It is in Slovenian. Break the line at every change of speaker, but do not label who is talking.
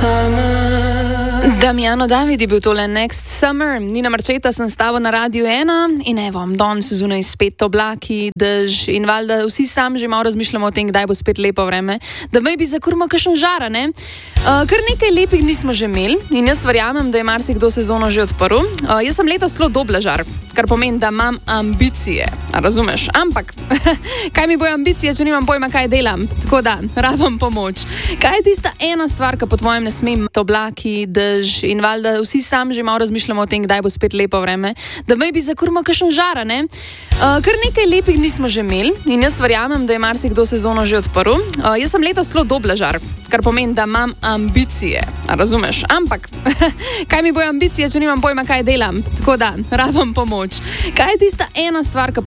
Damjano David je bil tole Next Summer, Nina Marčeta sem s tabo na Radiu 1 in evo, danes se zunaj spet oblaki, dež in valjda vsi sami že malo razmišljamo o tem, kdaj bo spet lepo vreme, da me bi zakurmo kakšen žara, ne? Kar nekaj lepih dni smo že imeli in jaz verjamem, da je marsikdo sezono že odprl. Jaz sem letos zelo dobležar, kar pomeni, da imam ambicije, razumeš? Ampak, kaj mi bojo ambicije, če nimam pojma, kaj delam? Tako da, rabim pomoč. Kaj je tista ena stvar, ki po tvojem ne smem? Oblaki, dež in valjda vsi sami že malo razmišljamo o tem, kdaj bo spet lepo vreme, da me bi zakurmo kakšen žara, ne? Kar nekaj lepih dni smo že imeli in jaz verjamem, da je marsikdo sezono že odprl. Jaz sem letos zelo dobležar, kar pomeni, da imam ambicije, razumeš? Ampak, kaj mi bojo ambicije, če nimam pojma, kaj delam? Tako da, rabim pomoč. Kaj je tista ena stvar, ki